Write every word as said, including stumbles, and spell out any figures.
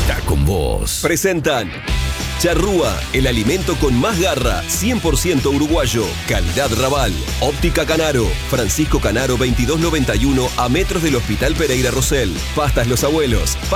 está con vos. Presentan Charrúa, el alimento con más garra, cien por ciento uruguayo, calidad Raval, Óptica Canaro, Francisco Canaro veintidós noventa y uno a metros del Hospital Pereira Rosell, Pastas Los Abuelos.